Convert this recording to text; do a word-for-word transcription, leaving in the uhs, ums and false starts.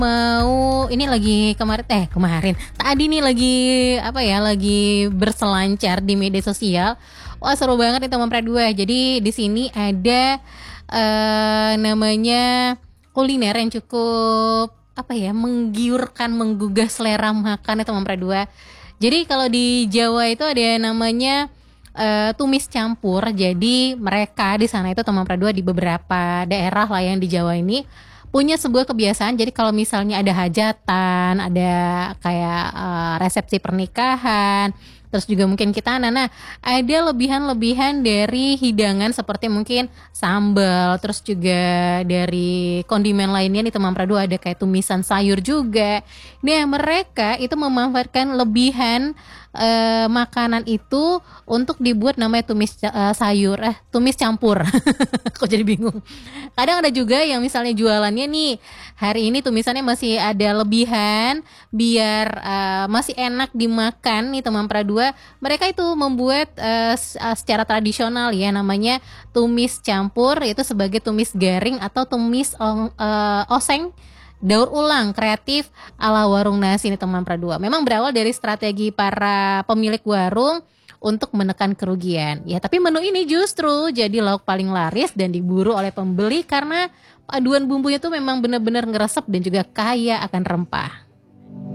Mau ini lagi kemarin eh kemarin, tadi nih lagi apa ya, lagi berselancar di media sosial. Wah seru banget nih teman Pra dua. Jadi di sini ada, eee, namanya kuliner yang cukup apa ya, menggiurkan, menggugah selera makan ya teman Pra dua. Jadi kalau di Jawa itu ada yang namanya, eee, tumis campur. Jadi mereka di sana itu teman Pra dua di beberapa daerah lah yang di Jawa ini, punya sebuah kebiasaan. Jadi kalau misalnya ada hajatan, ada kayak, eee, resepsi pernikahan, terus juga mungkin khitanan. Nah, ada lebihan-lebihan dari hidangan seperti mungkin sambal, terus juga dari kondimen lainnya nih teman Pra dua, ada kayak tumisan sayur juga. Nah, mereka itu memanfaatkan lebihan, eee, makanan itu untuk dibuat namanya tumis ca eee, sayur eh, tumis campur. Kok jadi bingung. Kadang ada juga yang misalnya jualannya nih, hari ini tumisannya masih ada lebihan, biar, eee, masih enak dimakan nih teman Pra dua, mereka itu membuat, eee, s eee, secara tradisional ya, namanya tumis campur, yaitu sebagai tumis garing atau tumis ong eee, oseng daur ulang kreatif ala warung nasi nih teman Pra dua. Memang berawal dari strategi para pemilik warung untuk menekan kerugian. Ya tapi menu ini justru jadi lauk paling laris dan diburu oleh pembeli karena paduan bumbunya tuh memang bener-bener ngeresep dan juga kaya akan rempah.